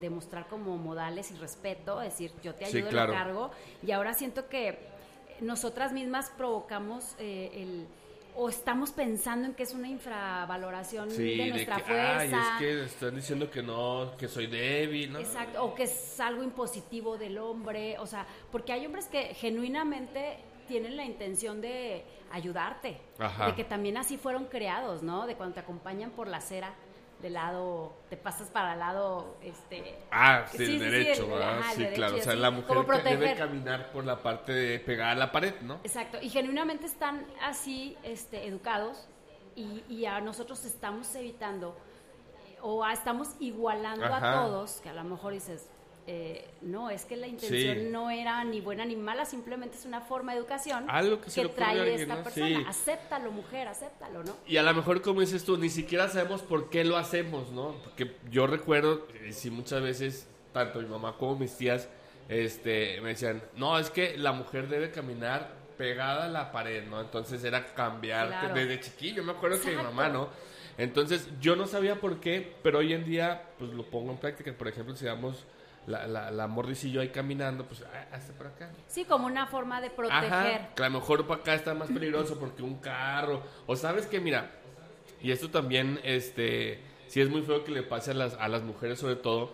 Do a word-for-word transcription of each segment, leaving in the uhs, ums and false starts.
demostrar como modales y respeto, decir, yo te ayudo, sí, claro. lo cargo, y ahora siento que nosotras mismas provocamos eh, el... o estamos pensando en que es una infravaloración sí, de nuestra de que, fuerza. Ay, es que están diciendo que no, que soy débil, ¿no? Exacto, o que es algo impositivo del hombre, o sea, porque hay hombres que genuinamente tienen la intención de ayudarte, Ajá. de que también así fueron creados, ¿no? De cuando te acompañan por la acera, del lado, te pasas para el lado, este... Ah, sí, sí, el sí, derecho, sí, el- ¿verdad? ajá, el Sí, derecho claro, y o sea, así, la mujer como que debe proteger. caminar por la parte de pegada a la pared, ¿no? Exacto, y genuinamente están así, este, educados, y, y a nosotros estamos evitando, o a, estamos igualando Ajá. a todos, que a lo mejor dices... Eh, no, es que la intención Sí. no era ni buena ni mala, simplemente es una forma de educación Algo que se le ocurrió a trae alguien, esta ¿no? persona. Sí. Acéptalo, mujer, acéptalo, ¿no? Y a lo mejor, como dices tú, ni siquiera sabemos por qué lo hacemos, ¿no? Porque yo recuerdo, y sí, muchas veces, tanto mi mamá como mis tías, este, me decían, no, es que la mujer debe caminar pegada a la pared, ¿no? Entonces era cambiarte Claro. desde chiquillo, me acuerdo Exacto. que mi mamá, ¿no? Entonces yo no sabía por qué, pero hoy en día, pues lo pongo en práctica. Por ejemplo, si vamos la, la, la Morris y yo ahí caminando, pues hasta por acá. Sí, como una forma de proteger. Ajá, que a lo mejor para acá está más peligroso porque un carro, o sabes que mira, y esto también, este, sí es muy feo que le pase a las, a las mujeres sobre todo,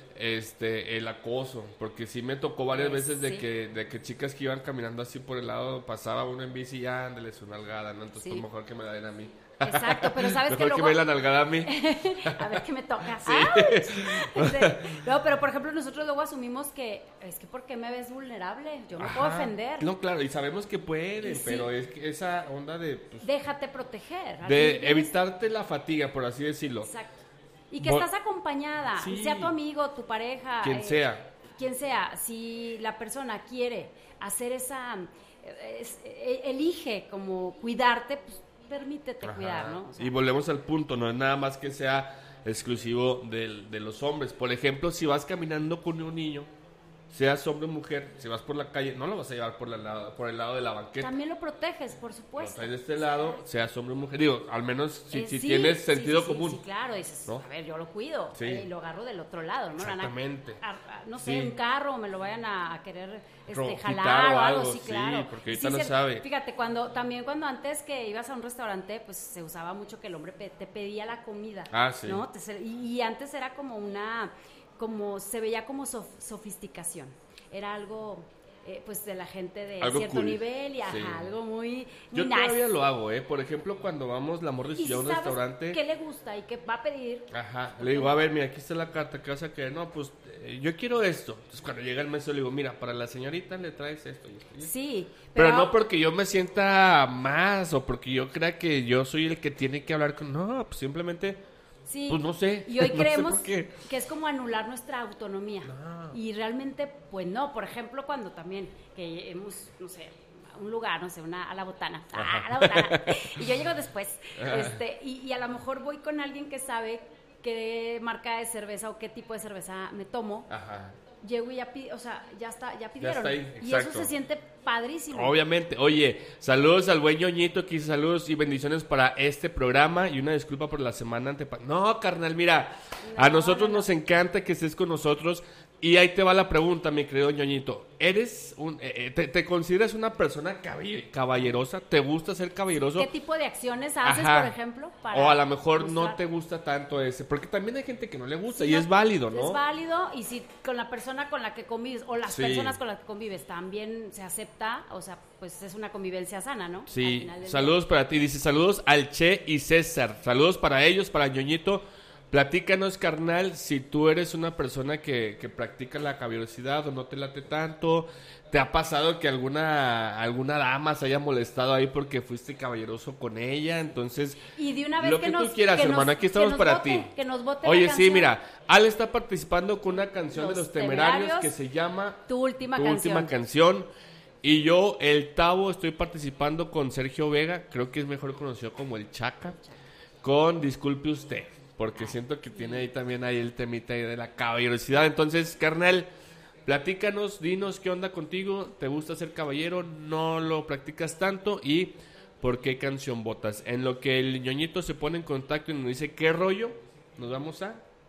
este, el acoso, porque sí me tocó varias Pues, veces de sí. que, de que chicas que iban caminando así por el lado, pasaba uno en bici y ya, ándale su nalgada, ¿no? Entonces Sí. pues mejor que me la den a mí. Exacto, pero sabes Mejor que que luego... me den la nalgada a mí. A ver qué me toca. ¡Auch! Este, no, pero por ejemplo nosotros luego asumimos que es que ¿por qué me ves vulnerable? Yo me puedo Ajá. ofender. No, claro, y sabemos que pueden, Y sí. pero es que esa onda de, pues, Déjate proteger. Al fin de tienes- evitarte la fatiga, por así decirlo. Exacto. Y que Vol- estás acompañada, Sí. sea tu amigo, tu pareja, Quien eh, sea. quien sea, si la persona quiere hacer esa, eh, es- eh, elige como cuidarte, pues permítete Ajá. cuidar, ¿no? O sea, Y volvemos al punto, no es nada más que sea exclusivo del- de los hombres. Por ejemplo, si vas caminando con un niño, seas hombre o mujer, si vas por la calle, no lo vas a llevar por, la lado, por el lado de la banqueta. también lo proteges, por Lo supuesto. traes de este lado, seas hombre o mujer. Digo, al menos si, Eh, si sí, tienes sí, sentido sí, sí, común. Sí, claro, dices, ¿no? a ver, yo lo cuido Sí. eh, y lo agarro del otro lado, ¿no? Van a- Exactamente. a- a- no sé, Sí. un carro, me lo vayan a, a querer este, Ro- jalar quitar o o algo, algo, sí, sí, claro. porque Y ahorita sí no se- sabe. Fíjate, cuando, también cuando antes que ibas a un restaurante, pues se usaba mucho que el hombre pe- te pedía la comida, Ah, sí. ¿no? Te se- y, y antes era como una, como, se veía como sof- sofisticación, era algo... eh, pues de la gente de Algo cierto cool. nivel y ajá, Sí. algo muy, muy Yo nice. todavía lo hago, ¿eh? Por ejemplo, cuando vamos la Morris y Y yo a si un sabes restaurante. qué le gusta y qué va a pedir, Ajá, le digo, a ver, mira, aquí está la carta, ¿qué vas a querer? No, pues eh, yo quiero esto. Entonces cuando llega el mesero le digo, mira, para la señorita le traes esto y esto. y esto. sí, Pero, pero, no porque yo me sienta más o porque yo crea que yo soy el que tiene que hablar con... No, pues simplemente, sí, pues no sé. y hoy no sé creemos por qué. que es como anular nuestra autonomía No. y realmente pues no, por ejemplo cuando también que hemos, no sé, a un lugar, no sé, una, a la botana, ah, a la botana, y yo llego después, Ajá. este, y, y a lo mejor voy con alguien que sabe qué marca de cerveza o qué tipo de cerveza me tomo, Ajá. llego y ya pi- o sea, ya está, ya pidieron, está ahí, y eso exacto. se siente padrísimo. Obviamente. Oye, saludos al buen ñoñito que dice saludos y bendiciones para este programa y una disculpa por la semana antepa... No, carnal, mira, a No, nosotros no, no. nos encanta que estés con nosotros y ahí te va la pregunta, mi querido ñoñito. ¿Eres un, eh, eh, te, te consideras una persona caballe- caballerosa? ¿Te gusta ser caballeroso? ¿Qué tipo de acciones haces, Ajá. por ejemplo? Para O a lo mejor no mostrar- te gusta tanto ese, porque también hay gente que no le gusta Sí, y no, es válido, ¿no? Es válido y si con la persona con la que convives o las Sí. personas con las que convives también se acepta, o sea, pues es una convivencia sana, ¿no? Al Sí, final del saludos para ti. Dice saludos al Che y César. Saludos para ellos, para ñoñito. Platícanos, carnal, si tú eres una persona que, que practica la caballerosidad o no te late tanto. ¿Te ha pasado que alguna alguna dama se haya molestado ahí porque fuiste caballeroso con ella? Entonces, día. Y de una vez lo que, que, nos, tú quieras, que hermano, nos- aquí estamos que nos para vote, ti. Que nos vote Oye, la sí, canción, mira, Al está participando con una canción Los de los temerarios, Temerarios, que se llama Tu última Tu canción. última canción. Y yo, el Tavo, estoy participando con Sergio Vega, creo que es mejor conocido como el Chaca, con Disculpe Usted, porque siento que tiene ahí también ahí el temita ahí de la caballerosidad. Entonces, carnal, platícanos, dinos qué onda contigo, ¿te gusta ser caballero? ¿No lo practicas tanto? Y ¿por qué canción votas? En lo que el ñoñito se pone en contacto y nos dice qué rollo, nos vamos a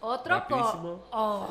Otro con... Rapidísimo. Oh,